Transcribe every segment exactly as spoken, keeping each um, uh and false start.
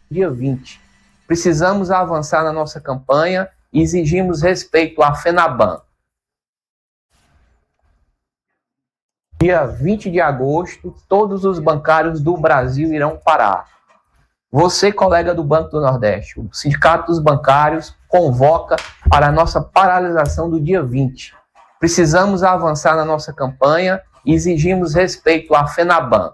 dia vinte. Precisamos avançar na nossa campanha e exigimos respeito à FENABAN. Dia vinte de agosto, todos os bancários do Brasil irão parar. Você, colega do Banco do Nordeste, o Sindicato dos Bancários convoca para a nossa paralisação do dia vinte. Precisamos avançar na nossa campanha e exigimos respeito à FENABAN.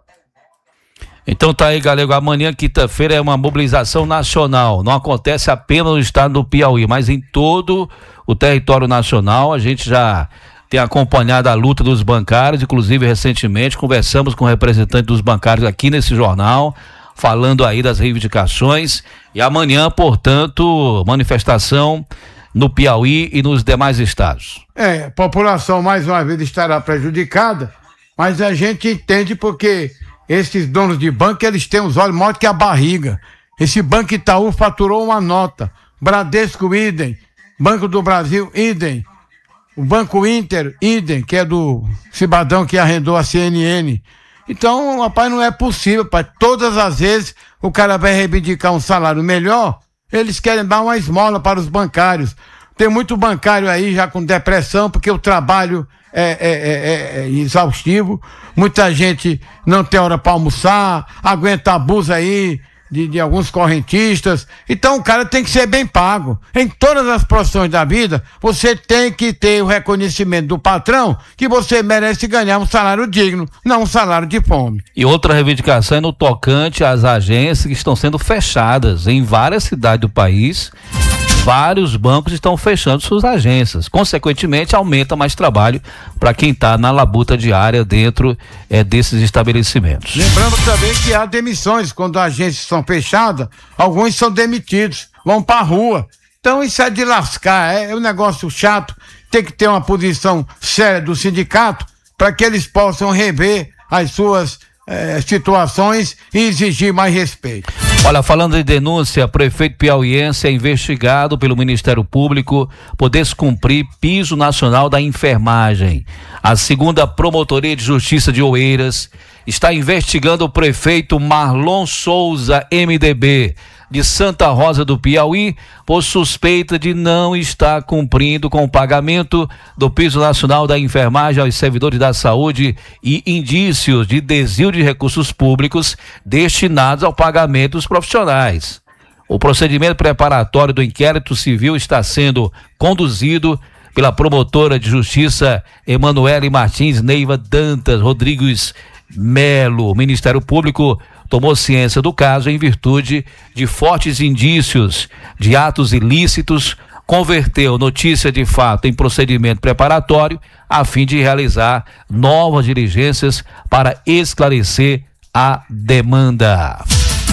Então tá aí, galego, amanhã, quinta-feira, é uma mobilização nacional, não acontece apenas no estado do Piauí, mas em todo o território nacional. A gente já tem acompanhado a luta dos bancários, inclusive recentemente conversamos com representantes dos bancários aqui nesse jornal, falando aí das reivindicações, e amanhã, portanto, manifestação no Piauí e nos demais estados. É, a população mais uma vez estará prejudicada, mas a gente entende porque esses donos de banco, eles têm os olhos maiores que a barriga. Esse Banco Itaú faturou uma nota, Bradesco, idem, Banco do Brasil, idem, o Banco Inter, idem, que é do cidadão que arrendou a C N N. Então, rapaz, não é possível, pai. Todas as vezes o cara vai reivindicar um salário melhor, eles querem dar uma esmola para os bancários. Tem muito bancário aí já com depressão, porque o trabalho é, é, é, é exaustivo. Muita gente não tem hora para almoçar, aguenta abuso aí de, de alguns correntistas. Então o cara tem que ser bem pago. Em todas as profissões da vida, você tem que ter o reconhecimento do patrão que você merece ganhar um salário digno, não um salário de fome. E outra reivindicação é no tocante às agências que estão sendo fechadas em várias cidades do país. Vários bancos estão fechando suas agências. Consequentemente, aumenta mais trabalho para quem está na labuta diária dentro é, desses estabelecimentos. Lembrando também que há demissões. Quando as agências são fechadas, alguns são demitidos, vão para a rua. Então isso é de lascar, é um negócio chato. Tem que ter uma posição séria do sindicato para que eles possam rever as suas eh, situações e exigir mais respeito. Olha, falando de denúncia, prefeito piauiense é investigado pelo Ministério Público por descumprir piso nacional da enfermagem. A segunda Promotoria de Justiça de Oeiras está investigando o prefeito Marlon Souza, M D B, de Santa Rosa do Piauí, por suspeita de não estar cumprindo com o pagamento do piso nacional da enfermagem aos servidores da saúde e indícios de desvio de recursos públicos destinados ao pagamento dos profissionais. O procedimento preparatório do inquérito civil está sendo conduzido pela promotora de justiça Emanuele Martins Neiva Dantas Rodrigues Melo. O Ministério Público tomou ciência do caso em virtude de fortes indícios de atos ilícitos, converteu notícia de fato em procedimento preparatório a fim de realizar novas diligências para esclarecer a demanda.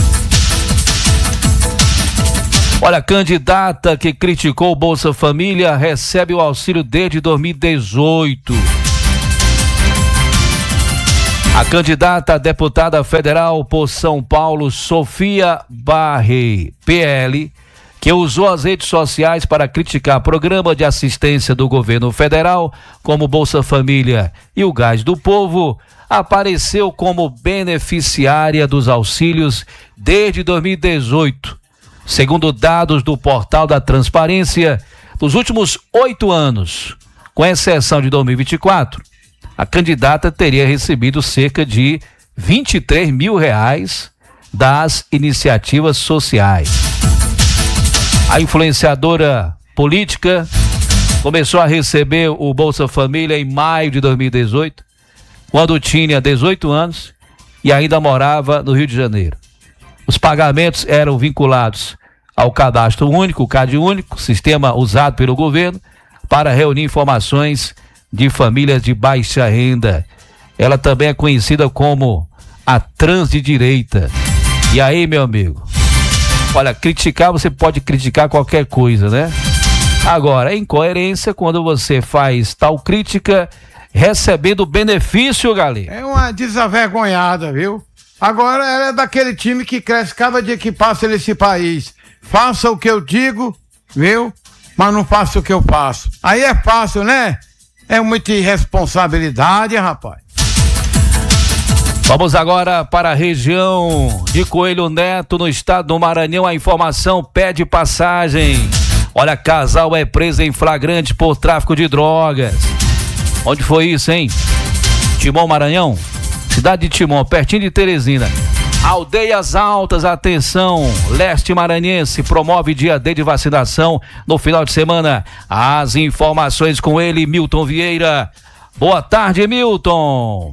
Olha, candidata que criticou o Bolsa Família recebe o auxílio desde dois mil e dezoito. A candidata a deputada federal por São Paulo, Sofia Barrey, P L, que usou as redes sociais para criticar programa de assistência do governo federal, como Bolsa Família e o Gás do Povo, apareceu como beneficiária dos auxílios desde dois mil e dezoito. Segundo dados do Portal da Transparência, nos últimos oito anos, com exceção de dois mil e vinte e quatro, a candidata teria recebido cerca de vinte e três mil reais das iniciativas sociais. A influenciadora política começou a receber o Bolsa Família em maio de dois mil e dezoito, quando tinha dezoito anos e ainda morava no Rio de Janeiro. Os pagamentos eram vinculados ao Cadastro Único, o CAD Único, sistema usado pelo governo para reunir informações de famílias de baixa renda. Ela também é conhecida como a trans de direita. E aí, meu amigo, olha, criticar, você pode criticar qualquer coisa, né? Agora, é incoerência quando você faz tal crítica recebendo benefício, galera. É uma desavergonhada, viu? Agora ela é daquele time que cresce cada dia que passa nesse país. Faça o que eu digo, viu? Mas não faça o que eu faço. Aí é fácil, né? É muita irresponsabilidade, rapaz. Vamos agora para a região de Coelho Neto, no estado do Maranhão. A informação pede passagem. Olha, casal é preso em flagrante por tráfico de drogas. Onde foi isso, hein? Timon, Maranhão? Cidade de Timon, pertinho de Teresina. Aldeias Altas, atenção, leste maranhense promove dia D de vacinação no final de semana. As informações com ele, Milton Vieira. Boa tarde, Milton.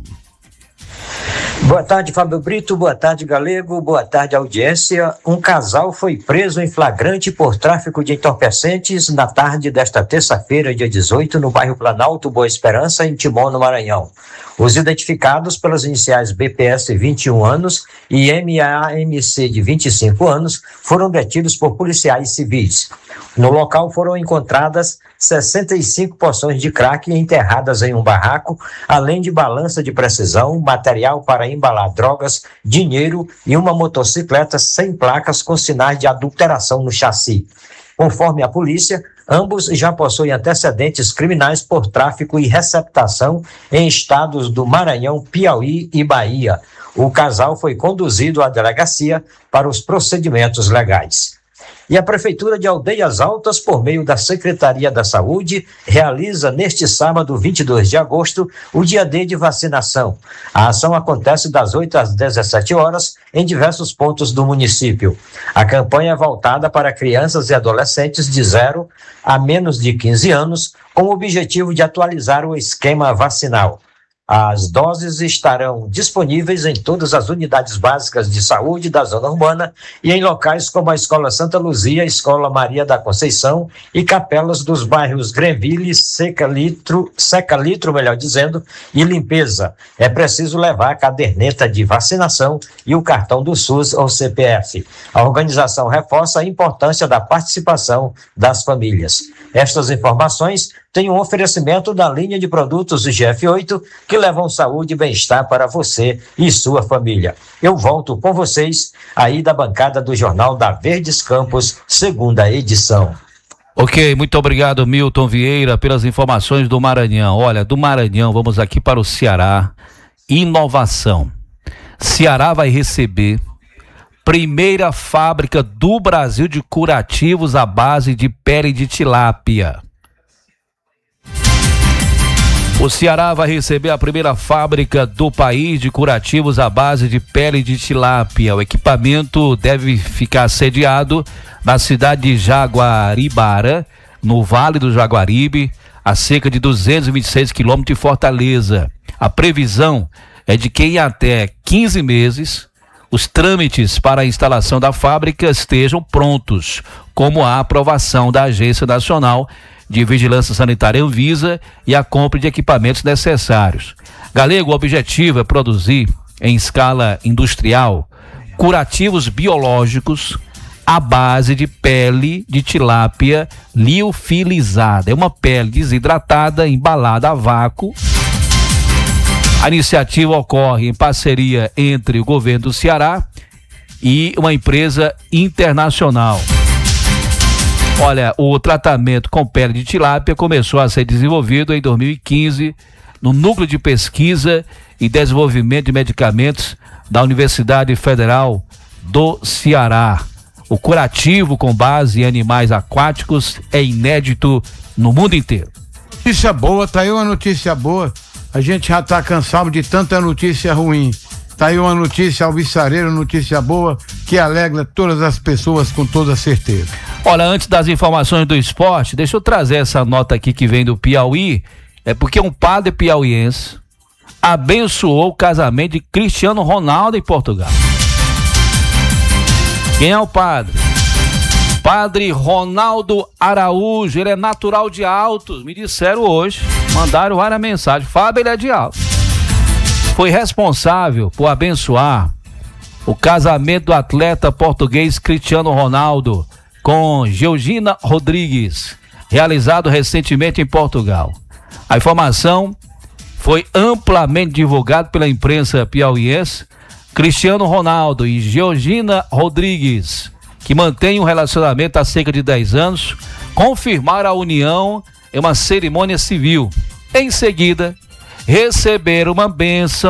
Boa tarde, Fábio Brito, boa tarde, Galego, boa tarde, audiência. Um casal foi preso em flagrante por tráfico de entorpecentes na tarde desta terça-feira, dia dezoito, no bairro Planalto Boa Esperança, em Timon, no Maranhão. Os identificados pelas iniciais B P S, vinte e um anos, e M A M C, de vinte e cinco anos, foram detidos por policiais civis. No local foram encontradas sessenta e cinco porções de crack enterradas em um barraco, além de balança de precisão, material para embalar drogas, dinheiro e uma motocicleta sem placas com sinais de adulteração no chassi. Conforme a polícia, ambos já possuem antecedentes criminais por tráfico e receptação em estados do Maranhão, Piauí e Bahia. O casal foi conduzido à delegacia para os procedimentos legais. E a Prefeitura de Aldeias Altas, por meio da Secretaria da Saúde, realiza neste sábado, vinte e dois de agosto, o dia D de vacinação. A ação acontece das oito às dezessete horas em diversos pontos do município. A campanha é voltada para crianças e adolescentes de zero a menos de quinze anos, com o objetivo de atualizar o esquema vacinal. As doses estarão disponíveis em todas as unidades básicas de saúde da zona urbana e em locais como a Escola Santa Luzia, a Escola Maria da Conceição e capelas dos bairros Grenville, Seca Litro, Seca Litro, melhor dizendo, e Limpeza. É preciso levar a caderneta de vacinação e o cartão do SUS ou C P F. A organização reforça a importância da participação das famílias. Estas informações têm um oferecimento da linha de produtos G F oito que levam saúde e bem-estar para você e sua família. Eu volto com vocês aí da bancada do Jornal da Verdes Campos, segunda edição. Ok, muito obrigado, Milton Vieira, pelas informações do Maranhão. Olha, do Maranhão, vamos aqui para o Ceará. Inovação. Ceará vai receber primeira fábrica do Brasil de curativos à base de pele de tilápia. O Ceará vai receber a primeira fábrica do país de curativos à base de pele de tilápia. O equipamento deve ficar sediado na cidade de Jaguaribara, no Vale do Jaguaribe, a cerca de duzentos e vinte e seis quilômetros de Fortaleza. A previsão é de que em até quinze meses os trâmites para a instalação da fábrica estejam prontos, como a aprovação da Agência Nacional de Vigilância Sanitária Anvisa e a compra de equipamentos necessários. Galego, o objetivo é produzir em escala industrial curativos biológicos à base de pele de tilápia liofilizada. É uma pele desidratada, embalada a vácuo. A iniciativa ocorre em parceria entre o governo do Ceará e uma empresa internacional. Olha, o tratamento com pele de tilápia começou a ser desenvolvido em dois mil e quinze no Núcleo de Pesquisa e Desenvolvimento de Medicamentos da Universidade Federal do Ceará. O curativo com base em animais aquáticos é inédito no mundo inteiro. Notícia boa, tá aí uma notícia boa. A gente já tá cansado de tanta notícia ruim. Tá aí uma notícia alvissareira, notícia boa, que alegra todas as pessoas com toda certeza. Olha, antes das informações do esporte, deixa eu trazer essa nota aqui que vem do Piauí. É porque um padre piauiense abençoou o casamento de Cristiano Ronaldo em Portugal. Quem é o padre? Padre Ronaldo Araújo, ele é natural de Altos, me disseram hoje, mandaram várias mensagens. Fábio, ele é de Altos. Foi responsável por abençoar o casamento do atleta português Cristiano Ronaldo com Georgina Rodrigues, realizado recentemente em Portugal. A informação foi amplamente divulgada pela imprensa piauiense. Cristiano Ronaldo e Georgina Rodrigues, que mantém um relacionamento há cerca de dez anos, confirmaram a união em uma cerimônia civil. Em seguida, receberam uma bênção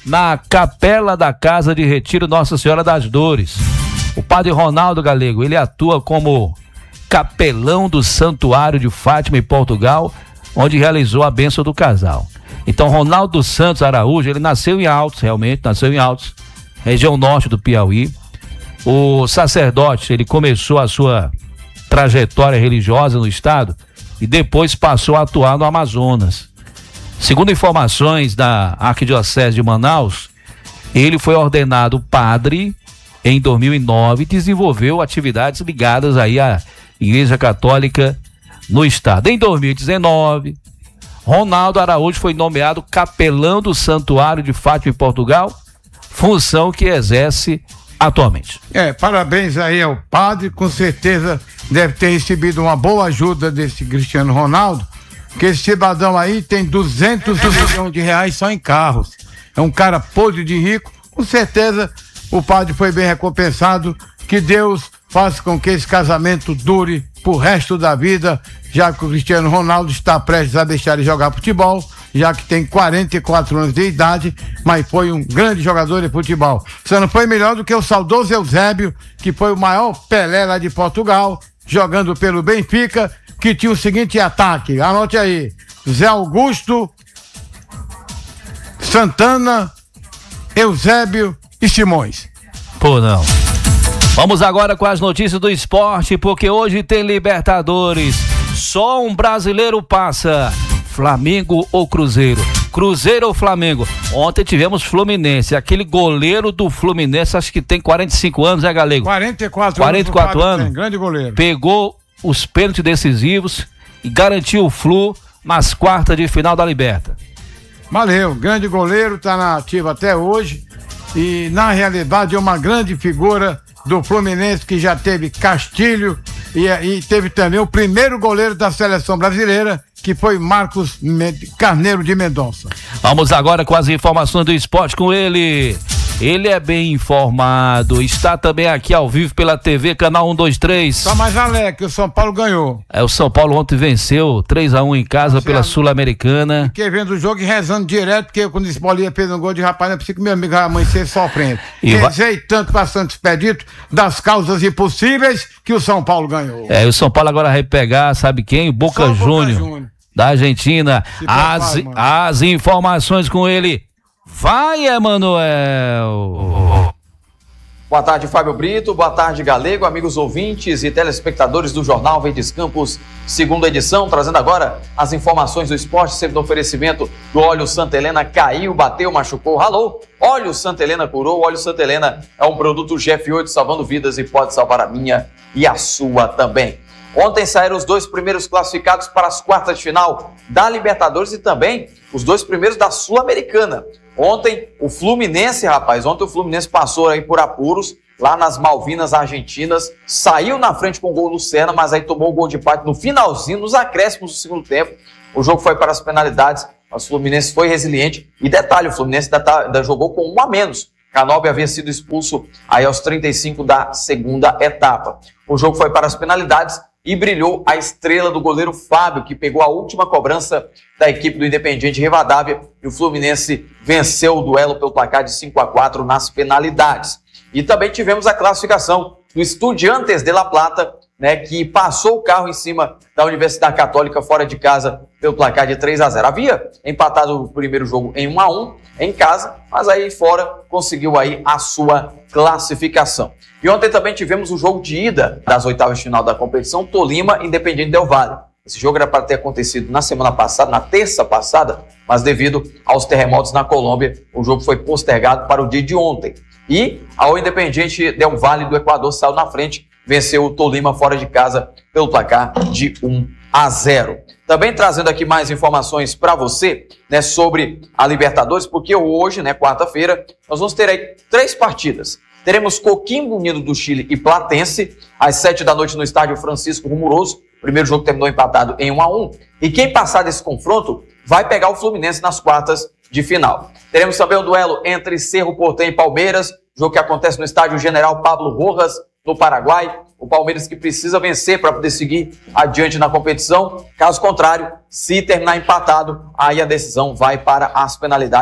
na Capela da Casa de Retiro Nossa Senhora das Dores. O padre Ronaldo Galego, ele atua como capelão do Santuário de Fátima em Portugal, onde realizou a bênção do casal. Então, Ronaldo dos Santos Araújo, ele nasceu em Altos, realmente, nasceu em Altos, região norte do Piauí. O sacerdote, ele começou a sua trajetória religiosa no estado e depois passou a atuar no Amazonas. Segundo informações da Arquidiocese de Manaus, ele foi ordenado padre em dois mil e nove e desenvolveu atividades ligadas aí à Igreja Católica no estado. Em dois mil e dezenove, Ronaldo Araújo foi nomeado capelão do Santuário de Fátima em Portugal, função que exerce atualmente. É, parabéns aí ao padre, com certeza deve ter recebido uma boa ajuda desse Cristiano Ronaldo, que esse cidadão aí tem duzentos milhões de reais só em carros. É um cara podre de rico, com certeza o padre foi bem recompensado, que Deus faça com que esse casamento dure pro resto da vida, já que o Cristiano Ronaldo está prestes a deixar de jogar futebol, já que tem quarenta e quatro anos de idade, mas foi um grande jogador de futebol. Só não foi melhor do que o saudoso Eusébio, que foi o maior Pelé lá de Portugal, jogando pelo Benfica, que tinha o seguinte ataque, anote aí: Zé Augusto, Santana, Eusébio e Simões. Pô, não. Vamos agora com as notícias do esporte, porque hoje tem Libertadores. Só um brasileiro passa. Flamengo ou Cruzeiro? Cruzeiro ou Flamengo? Ontem tivemos Fluminense, aquele goleiro do Fluminense, acho que tem quarenta e cinco anos, é, Galego? quarenta e quatro, quarenta e quatro anos. Tem, grande goleiro. Pegou os pênaltis decisivos e garantiu o Flu nas quartas de final da Liberta. Valeu, grande goleiro, tá na ativa até hoje e na realidade é uma grande figura do Fluminense, que já teve Castilho e, e teve também o primeiro goleiro da seleção brasileira, que foi Marcos Carneiro de Mendonça. Vamos agora com as informações do esporte com ele. Ele é bem informado, está também aqui ao vivo pela T V, canal um dois três. Só mais alegre que o São Paulo ganhou. É, o São Paulo ontem venceu três a um em casa Você pela Sul-Americana. Fiquei vendo o jogo e rezando direto, porque quando esse Bolinha fez um gol de rapaz, não é possível que meu amigo vai amanhecer sofrendo. E rezei vai... tanto para Santos Expedito, das causas impossíveis, que o São Paulo ganhou. É, o São Paulo agora vai pegar, sabe quem? Boca Boca Júnior, da Argentina. As, prepara, as informações com ele. Vai, Emanuel! Boa tarde, Fábio Brito, boa tarde, Galego, amigos ouvintes e telespectadores do Jornal Verdes Campos, segunda edição, trazendo agora as informações do esporte, sempre no oferecimento do óleo Santa Helena. Caiu, bateu, machucou, ralou, óleo Santa Helena curou. Óleo Santa Helena é um produto G F oito, salvando vidas e pode salvar a minha e a sua também. Ontem saíram os dois primeiros classificados para as quartas de final da Libertadores e também os dois primeiros da Sul-Americana. Ontem o Fluminense, rapaz, ontem o Fluminense passou aí por apuros lá nas Malvinas Argentinas, saiu na frente com o gol do Serna, mas aí tomou o gol de empate no finalzinho, nos acréscimos do segundo tempo. O jogo foi para as penalidades, mas o Fluminense foi resiliente. E detalhe, o Fluminense ainda, tá, ainda jogou com um a menos. Canóbio havia sido expulso aí aos trinta e cinco da segunda etapa. O jogo foi para as penalidades e brilhou a estrela do goleiro Fábio, que pegou a última cobrança da equipe do Independiente Rivadavia, e o Fluminense venceu o duelo pelo placar de cinco a quatro nas penalidades. E também tivemos a classificação do Estudiantes de La Plata, né, que passou o carro em cima da Universidade Católica fora de casa pelo placar de três a zero. Havia empatado o primeiro jogo em um a um em casa, mas aí fora conseguiu aí a sua classificação. E ontem também tivemos o jogo de ida das oitavas de final da competição, Tolima Independiente Del Valle. Esse jogo era para ter acontecido na semana passada, na terça passada, mas devido aos terremotos na Colômbia, o jogo foi postergado para o dia de ontem. E a Independiente Del Valle do Equador saiu na frente, venceu o Tolima fora de casa pelo placar de um a zero. Também trazendo aqui mais informações para você, né, sobre a Libertadores, porque hoje, né, quarta-feira, nós vamos ter aí três partidas. Teremos Coquimbo Unido do Chile e Platense, às sete da noite no estádio Francisco Rumoroso. O primeiro jogo terminou empatado em um a um. E quem passar desse confronto vai pegar o Fluminense nas quartas de final. Teremos também o duelo entre Cerro Porteño e Palmeiras, jogo que acontece no estádio General Pablo Rojas, no Paraguai. O Palmeiras que precisa vencer para poder seguir adiante na competição. Caso contrário, se terminar empatado, aí a decisão vai para as penalidades.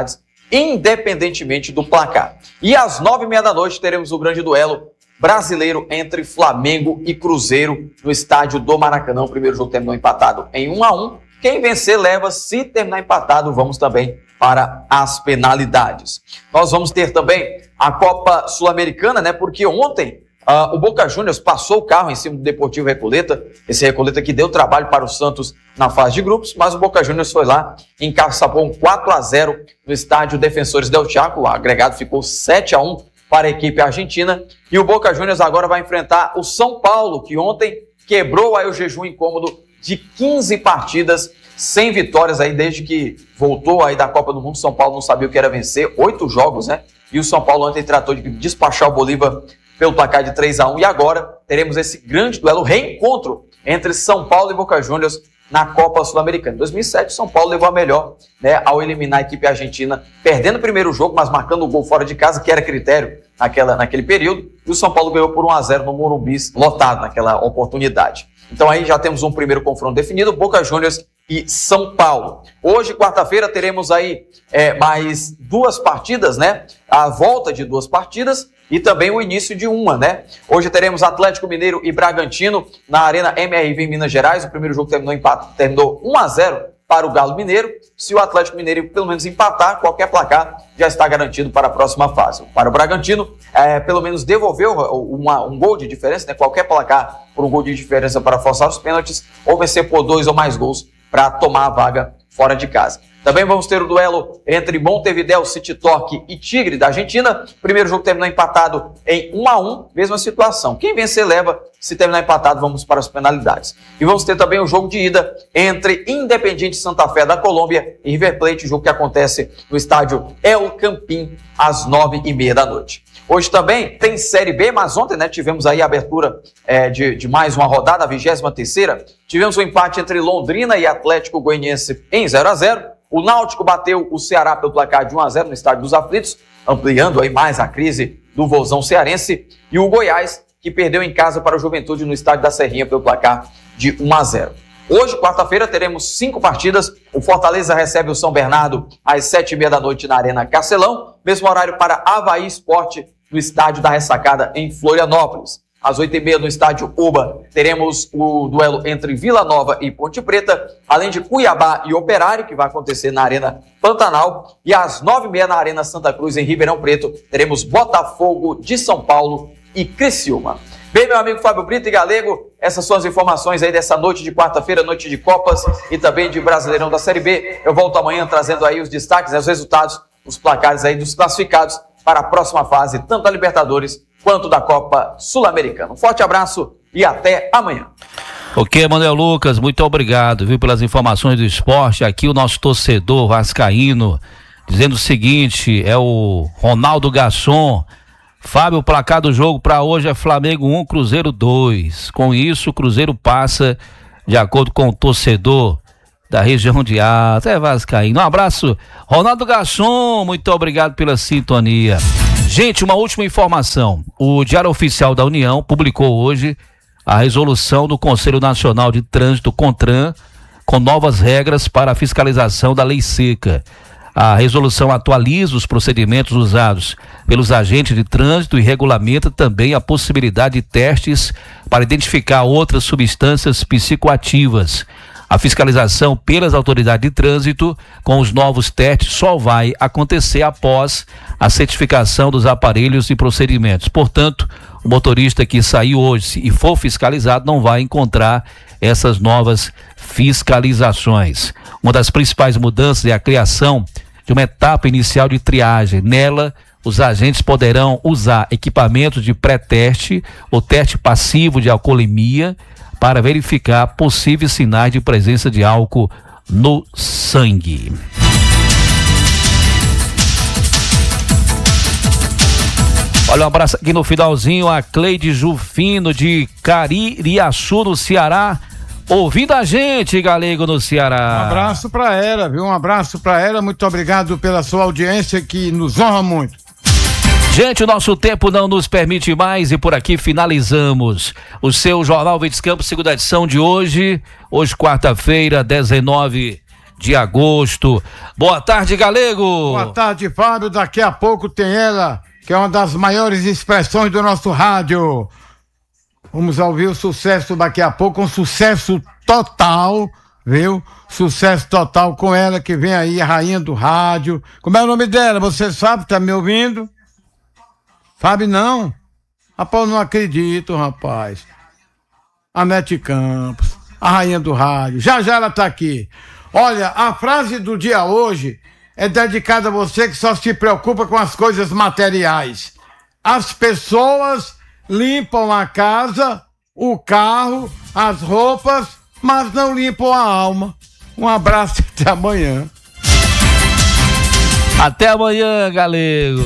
independentemente do placar. E às nove e meia da noite teremos o grande duelo brasileiro entre Flamengo e Cruzeiro no estádio do Maracanã. O primeiro jogo terminou empatado em um a um. Quem vencer leva, se terminar empatado, vamos também para as penalidades. Nós vamos ter também a Copa Sul-Americana, né? Porque ontem uh, o Boca Juniors passou o carro em cima do Deportivo Recoleta, esse Recoleta que deu trabalho para o Santos na fase de grupos, mas o Boca Juniors foi lá e encaçapou um quatro a zero no estádio Defensores del Chaco. O agregado ficou sete a um para a equipe argentina. E o Boca Juniors agora vai enfrentar o São Paulo, que ontem quebrou aí o jejum incômodo de quinze partidas sem vitórias aí desde que voltou aí da Copa do Mundo. São Paulo não sabia o que era vencer, oito jogos, né? E o São Paulo ontem tratou de despachar o Bolívar pelo placar de três a um. E agora teremos esse grande duelo, reencontro entre São Paulo e Boca Juniors na Copa Sul-Americana. Em dois mil e sete, o São Paulo levou a melhor, né, ao eliminar a equipe argentina, perdendo o primeiro jogo, mas marcando o gol fora de casa, que era critério naquela, naquele período. E o São Paulo ganhou por um a zero no Morumbi, lotado naquela oportunidade. Então aí já temos um primeiro confronto definido, Boca Juniors e São Paulo. Hoje, quarta-feira, teremos aí é, mais duas partidas, né? A volta de duas partidas e também o início de uma, né? Hoje teremos Atlético Mineiro e Bragantino na Arena M R V em Minas Gerais. O primeiro jogo terminou empate, terminou um a zero para o Galo Mineiro. Se o Atlético Mineiro pelo menos empatar, qualquer placar já está garantido para a próxima fase. Para o Bragantino, é, pelo menos devolveu uma, um gol de diferença, né? Qualquer placar por um gol de diferença para forçar os pênaltis, ou vencer por dois ou mais gols para tomar a vaga fora de casa. Também vamos ter o duelo entre Montevideo City Torque e Tigre da Argentina. O primeiro jogo terminou empatado em um a um, mesma situação. Quem vencer leva, se terminar empatado vamos para as penalidades. E vamos ter também o jogo de ida entre Independiente Santa Fé da Colômbia e River Plate, jogo que acontece no estádio El Campín às nove e meia da noite. Hoje também tem Série B, mas ontem, né, tivemos aí a abertura é, de, de mais uma rodada, a vigésima terceira. Tivemos um empate entre Londrina e Atlético Goianiense em zero a zero. O Náutico bateu o Ceará pelo placar de um a zero no estádio dos Aflitos, ampliando aí mais a crise do Vozão cearense. E o Goiás, que perdeu em casa para o Juventude no estádio da Serrinha pelo placar de um a zero. Hoje, quarta-feira, teremos cinco partidas. O Fortaleza recebe o São Bernardo às sete e meia da noite na Arena Castelão. Mesmo horário para Avaí Esporte no estádio da Ressacada em Florianópolis. Às oito e meia no estádio Uba, teremos o duelo entre Vila Nova e Ponte Preta, além de Cuiabá e Operário, que vai acontecer na Arena Pantanal. E às nove e meia na Arena Santa Cruz, em Ribeirão Preto, teremos Botafogo de São Paulo e Criciúma. Bem, meu amigo Fábio Brito e Galego, essas são as informações aí dessa noite de quarta-feira, noite de Copas e também de Brasileirão da Série B. Eu volto amanhã trazendo aí os destaques, os resultados, os placares aí dos classificados para a próxima fase, tanto da Libertadores quanto da Copa Sul-Americana. Um forte abraço e até amanhã. Ok, Manuel Lucas, muito obrigado, viu, pelas informações do esporte. Aqui o nosso torcedor vascaíno dizendo o seguinte, é o Ronaldo Gasson. Fábio, o placar do jogo para hoje é Flamengo um, Cruzeiro dois. Com isso, o Cruzeiro passa de acordo com o torcedor da região de Alto, é vascaíno. Um abraço, Ronaldo Gasson, muito obrigado pela sintonia. Gente, uma última informação. O Diário Oficial da União publicou hoje a resolução do Conselho Nacional de Trânsito, CONTRAN, com novas regras para a fiscalização da lei seca. A resolução atualiza os procedimentos usados pelos agentes de trânsito e regulamenta também a possibilidade de testes para identificar outras substâncias psicoativas. A fiscalização pelas autoridades de trânsito com os novos testes só vai acontecer após a certificação dos aparelhos e procedimentos. Portanto, o motorista que sair hoje e for fiscalizado não vai encontrar essas novas fiscalizações. Uma das principais mudanças é a criação de uma etapa inicial de triagem. Nela, os agentes poderão usar equipamentos de pré-teste ou teste passivo de alcoolemia para verificar possíveis sinais de presença de álcool no sangue. Olha, um abraço aqui no finalzinho a Cleide Jufino de Caririaçu, no Ceará, ouvindo a gente, Galego, no Ceará. Um abraço para ela, viu? Um abraço para ela, muito obrigado pela sua audiência que nos honra muito. Gente, o nosso tempo não nos permite mais e por aqui finalizamos o seu Jornal Verdes Campos, segunda edição de hoje. Hoje, quarta-feira, dezenove de agosto. Boa tarde, Galego. Boa tarde, Fábio. Daqui a pouco tem ela, que é uma das maiores expressões do nosso rádio. Vamos ouvir o sucesso daqui a pouco, um sucesso total, viu? Sucesso total com ela, que vem aí, a rainha do rádio. Como é o nome dela? Você sabe? Tá me ouvindo? Sabe não? Rapaz, eu não acredito, rapaz. Anete Campos, a rainha do rádio. Já já ela tá aqui. Olha, a frase do dia hoje é dedicada a você que só se preocupa com as coisas materiais. As pessoas limpam a casa, o carro, as roupas, mas não limpam a alma. Um abraço e até amanhã. Até amanhã, Galego.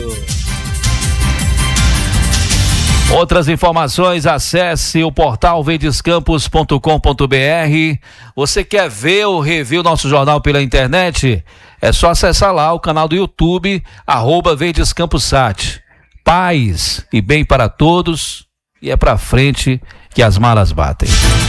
Outras informações, acesse o portal verdescampos ponto com ponto br. Você quer ver ou rever o nosso jornal pela internet? É só acessar lá o canal do YouTube, arroba verdescamposat. Paz e bem para todos, e é pra frente que as malas batem.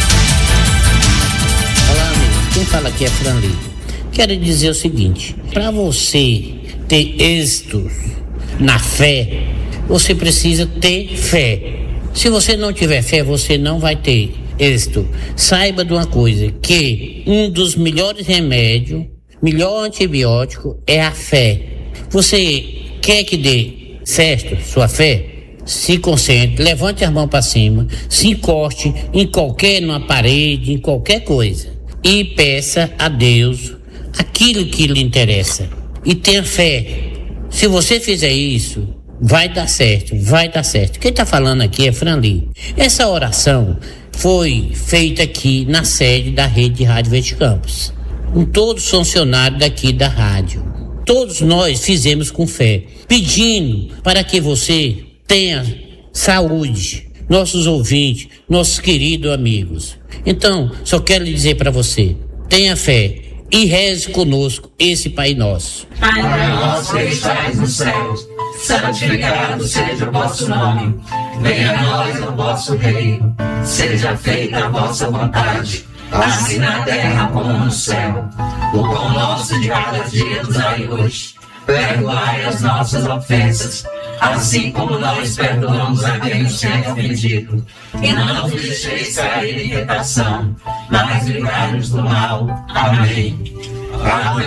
Olá, amigo. Quem fala aqui é Franley. Quero dizer o seguinte: para você ter êxito na fé, você precisa ter fé. Se você não tiver fé, você não vai ter êxito. Saiba de uma coisa, que um dos melhores remédios, melhor antibiótico é a fé. Você quer que dê certo sua fé? Se concentre, levante as mãos para cima, se encoste em qualquer, numa parede, em qualquer coisa, e peça a Deus aquilo que lhe interessa. E tenha fé. Se você fizer isso, vai dar certo, vai dar certo. Quem está falando aqui é Franley. Essa oração foi feita aqui na sede da Rede de Rádio Verde Campos, com todos os funcionários daqui da rádio. Todos nós fizemos com fé, pedindo para que você tenha saúde, nossos ouvintes, nossos queridos amigos. Então, só quero lhe dizer para você, tenha fé e reze conosco esse Pai Nosso. Pai nosso que estais nos céus, santificado seja o vosso nome. Venha a nós o vosso reino, seja feita a vossa vontade, assim na terra como no céu. O pão nosso de cada dia nos dai hoje. Perdoai as nossas ofensas, assim como nós perdoamos a quem nos tem ofendido. E não nos deixeis cair em tentação, mas livrai-nos do mal. Amém. Amém.